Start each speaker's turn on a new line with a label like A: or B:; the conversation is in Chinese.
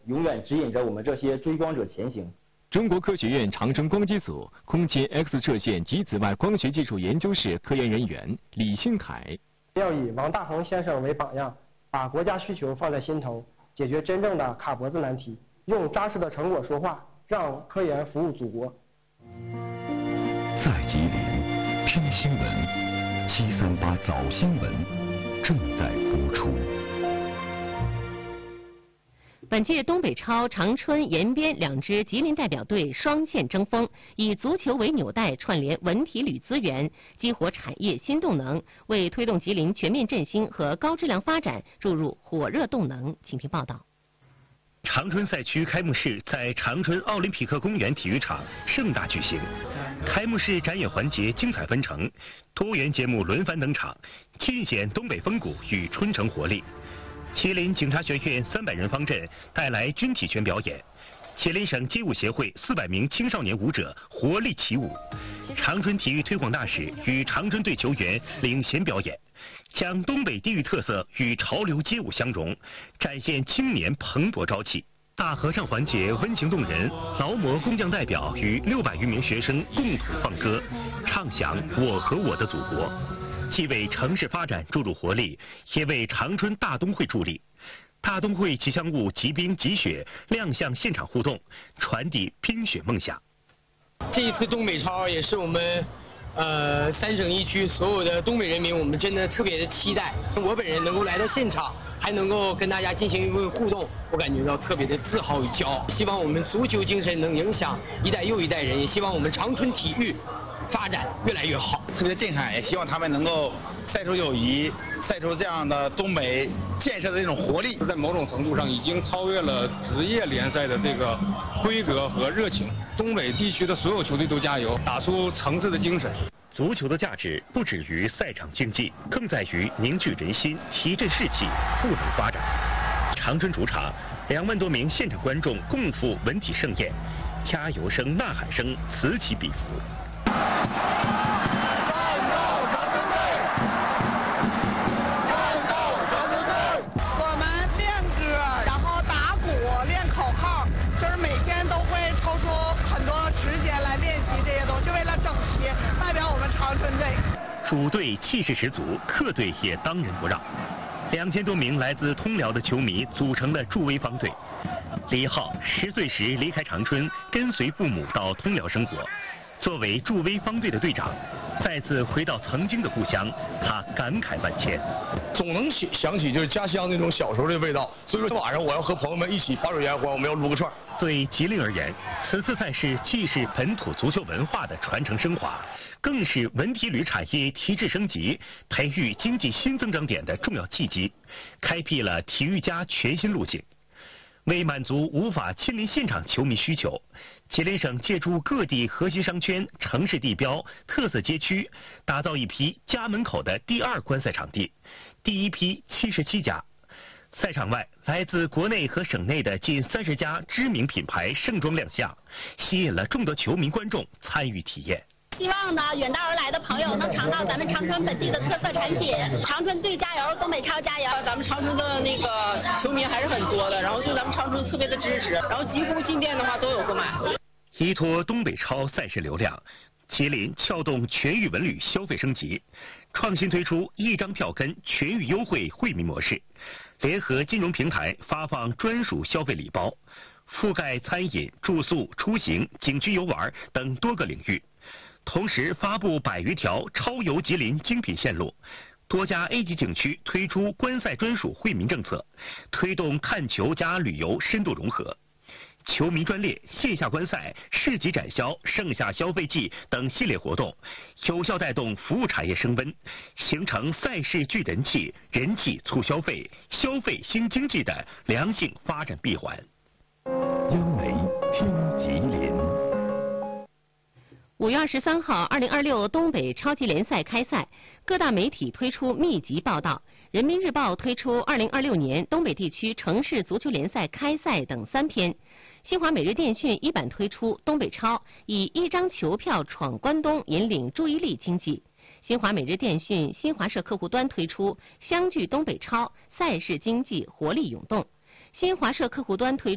A: 永远指引着我们这些追光者前行。
B: 中国科学院长春光机组空间 X 射线及紫外光学技术研究室科研人员李新凯。
C: 要以王大珩先生为榜样，把国家需求放在心头，解决真正的卡脖子难题，用扎实的成果说话，让科研服务祖国。
D: 在吉林听新闻，738早新闻正在播出。
E: 本届东北超长春、延边两支吉林代表队双线争锋，以足球为纽带，串联文体旅资源，激活产业新动能，为推动吉林全面振兴和高质量发展注入火热动能。请听报道。
F: 长春赛区开幕式在长春奥林匹克公园体育场盛大举行，开幕式展演环节精彩纷呈，多元节目轮番登场，尽显东北风骨与春城活力。吉林警察学院300人方阵带来军体拳表演，吉林省街舞协会400名青少年舞者活力起舞，长春体育推广大使与长春队球员领衔表演，将东北地域特色与潮流街舞相融，展现青年蓬勃朝气。大合唱环节温情动人，劳模工匠代表与600余名学生共同放歌，唱响我和我的祖国。既为城市发展注入活力，也为长春大冬会助力。大冬会吉祥物吉冰吉雪亮相现场互动，传递冰雪梦想。
G: 这一次东北超也是我们3省1区所有的东北人民，我们真的特别的期待。我本人能够来到现场，还能够跟大家进行一个互动，我感觉到特别的自豪与骄傲。希望我们足球精神能影响一代又一代人，也希望我们长春体育发展越来越好。
H: 特别震撼，也希望他们能够赛出友谊，赛出这样的东北建设的这种活力，
I: 在某种程度上已经超越了职业联赛的这个规格和热情。东北地区的所有球队都加油，打出城市的精神。
F: 足球的价值不止于赛场竞技，更在于凝聚人心、提振士气、赋能发展。长春主场2万多名现场观众共赴文体盛宴，加油声、呐喊声此起彼伏。
J: 我们练歌，然后打鼓、练口号，就是每天都会抽出很多时间来练习这些东西，为了整齐代表我们长春队。
F: 主队气势十足，客队也当仁不让。2000多名来自通辽的球迷组成了助威方队。李浩10岁时离开长春，跟随父母到通辽生活。作为助威方队的队长，再次回到曾经的故乡，他感慨万千。
K: 总能想起就是家乡那种小时候的味道，所以说晚上我要和朋友们一起把水烟花，我们要撸个串。
F: 对吉林而言，此次赛事既是本土足球文化的传承升华，更是文体旅产业提质升级、培育经济新增长点的重要契机，开辟了体育+全新路径。为满足无法亲临现场球迷需求，吉林省借助各地核心商圈、城市地标、特色街区，打造一批家门口的第2观赛场地，第一批77家。赛场外，来自国内和省内的近30家知名品牌盛装亮相，吸引了众多球迷观众参与体验。
L: 希望呢，远道而来的朋友能尝到咱们长春本地的特色产品。长春队加油，东北超加油！
M: 咱们长春的那个球迷还是很多的，然后对咱们长春特别的支持，然后几乎进店的话都有购买。
F: 依托东北超赛事流量，吉林撬动全域文旅消费升级，创新推出1张票根全域优惠惠民模式，联合金融平台发放专属消费礼包，覆盖餐饮、住宿、出行、景区游玩等多个领域。同时发布100余条超游吉林精品线路，多家 A 级景区推出观赛专属惠民政策，推动看球加旅游深度融合。球迷专列、线下观赛、市集展销、盛夏消费季等系列活动，有效带动服务产业升温，形成赛事聚人气、人气促消费、消费新经济的良性发展闭环。
D: 央媒听吉林。
E: 5月23号，2026东北超级联赛开赛，各大媒体推出密集报道。人民日报推出2026年东北地区城市足球联赛开赛等3篇。新华每日电讯一版推出东北超，以1张球票闯关东，引领注意力经济。新华每日电讯新华社客户端推出相聚东北超，赛事经济活力涌动。新华社客户端推出